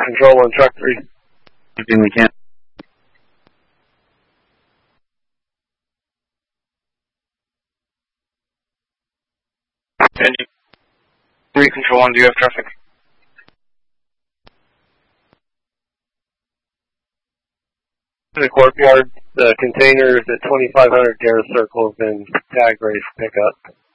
Control 1, Truck 3. Anything we can. Andy. 3, Control 1, do you have traffic? The courtyard, the containers at 2500 Garris Circle have been tag ready for pickup.